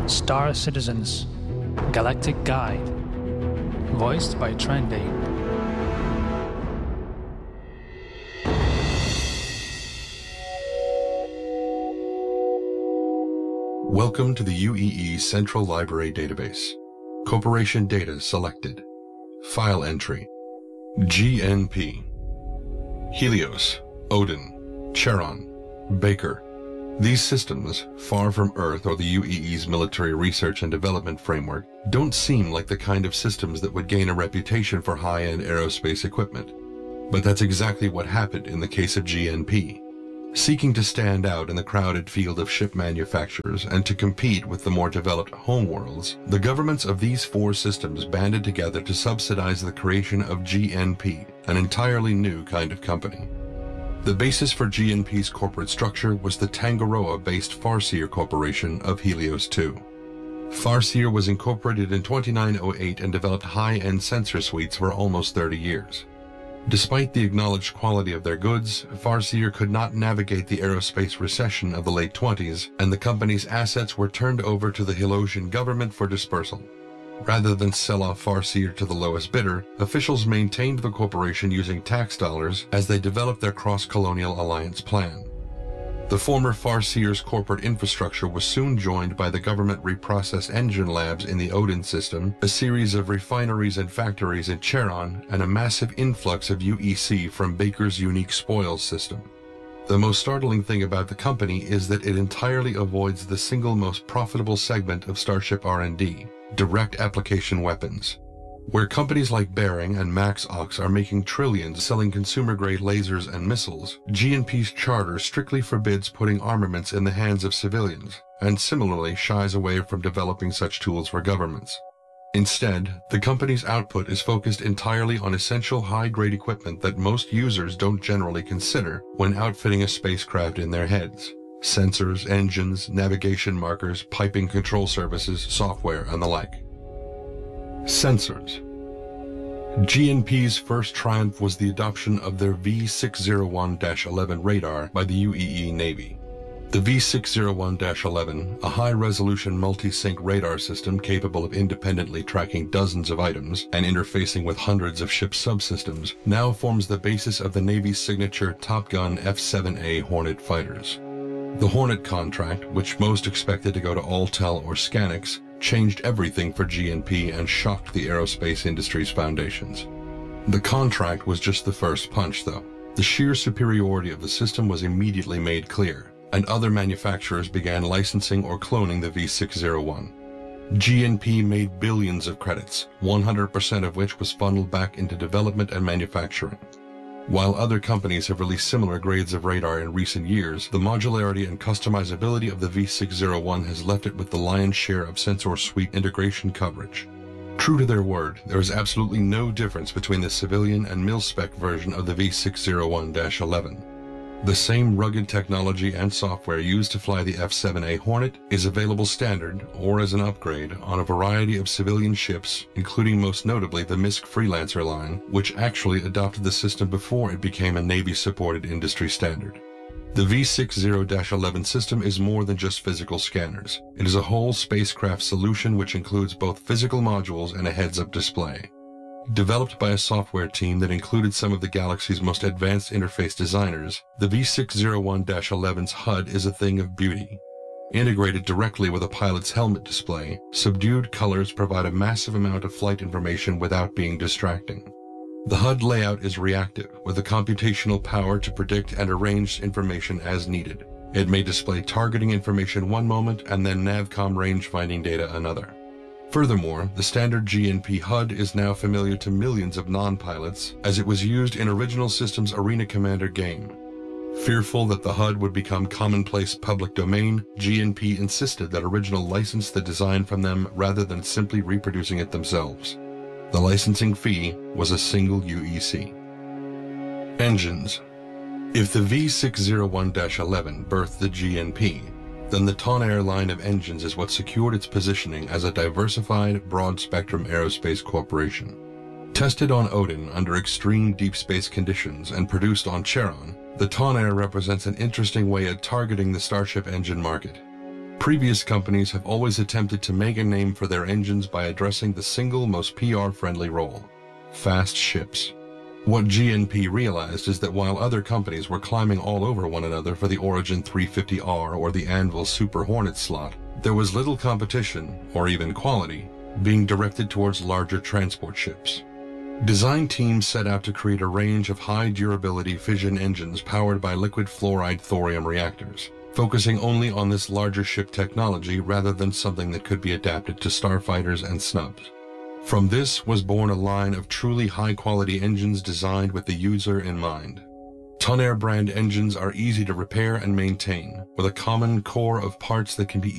Star Citizens Galactic Guide, voiced by Trendy. Welcome to the UEE Central Library Database. Corporation data selected. File entry. GNP. Helios, Odin, Charon, Baker. These systems, far from Earth or the UEE's military research and development framework, don't seem like the kind of systems that would gain a reputation for high-end aerospace equipment. But that's exactly what happened in the case of GNP. Seeking to stand out in the crowded field of ship manufacturers and to compete with the more developed homeworlds, the governments of these four systems banded together to subsidize the creation of GNP, an entirely new kind of company. The basis for GNP's corporate structure was the Tangaroa-based Farseer Corporation of Helios 2. Farseer was incorporated in 2908 and developed high-end sensor suites for almost 30 years. Despite the acknowledged quality of their goods, Farseer could not navigate the aerospace recession of the late 20s, and the company's assets were turned over to the Helosian government for dispersal. Rather than sell off Farseer to the lowest bidder, officials maintained the corporation using tax dollars as they developed their cross-colonial alliance plan. The former Farseer's corporate infrastructure was soon joined by the government reprocessed engine labs in the Odin system, a series of refineries and factories in Charon, and a massive influx of UEC from Baker's unique spoils system. The most startling thing about the company is that it entirely avoids the single most profitable segment of Starship R&D, direct application weapons. Where companies like Behring and MaxOx are making trillions selling consumer-grade lasers and missiles, GNP's charter strictly forbids putting armaments in the hands of civilians, and similarly shies away from developing such tools for governments. Instead, the company's output is focused entirely on essential high-grade equipment that most users don't generally consider when outfitting a spacecraft in their heads: sensors, engines, navigation markers, piping control services, software, and the like. Sensors. GNP's first triumph was the adoption of their V601-11 radar by the UEE Navy. The V601-11, a high-resolution multi-sync radar system capable of independently tracking dozens of items and interfacing with hundreds of ship subsystems, now forms the basis of the Navy's signature Top Gun F-7A Hornet fighters. The Hornet contract, which most expected to go to Altel or Scanix, changed everything for GNP and shocked the aerospace industry's foundations. The contract was just the first punch, though. The sheer superiority of the system was immediately made clear, and other manufacturers began licensing or cloning the V601. GNP made billions of credits, 100% of which was funneled back into development and manufacturing. While other companies have released similar grades of radar in recent years, the modularity and customizability of the V601 has left it with the lion's share of sensor suite integration coverage. True to their word, there is absolutely no difference between the civilian and mil-spec version of the V601-11. The same rugged technology and software used to fly the F-7A Hornet is available standard or as an upgrade on a variety of civilian ships, including most notably the MISC Freelancer line, which actually adopted the system before it became a Navy-supported industry standard. The V60-11 system is more than just physical scanners. It is a whole spacecraft solution which includes both physical modules and a heads-up display. Developed by a software team that included some of the galaxy's most advanced interface designers, the V601-11's HUD is a thing of beauty. Integrated directly with a pilot's helmet display, subdued colors provide a massive amount of flight information without being distracting. The HUD layout is reactive, with the computational power to predict and arrange information as needed. It may display targeting information one moment and then NavCom range-finding data another. Furthermore, the standard GNP HUD is now familiar to millions of non-pilots, as it was used in Original Systems' Arena Commander game. Fearful that the HUD would become commonplace public domain, GNP insisted that Original license the design from them rather than simply reproducing it themselves. The licensing fee was a single UEC. Engines. If the V601-11 birthed the GNP, then the Tonnerre line of engines is what secured its positioning as a diversified, broad-spectrum aerospace corporation. Tested on Odin under extreme deep space conditions and produced on Charon, the Tonnerre represents an interesting way of targeting the Starship engine market. Previous companies have always attempted to make a name for their engines by addressing the single most PR-friendly role: fast ships. What GNP realized is that while other companies were climbing all over one another for the Origin 350R or the Anvil Super Hornet slot, there was little competition, or even quality, being directed towards larger transport ships. Design teams set out to create a range of high-durability fission engines powered by liquid fluoride thorium reactors, focusing only on this larger ship technology rather than something that could be adapted to starfighters and snubs. From this was born a line of truly high-quality engines designed with the user in mind. Tonnerre brand engines are easy to repair and maintain, with a common core of parts that can be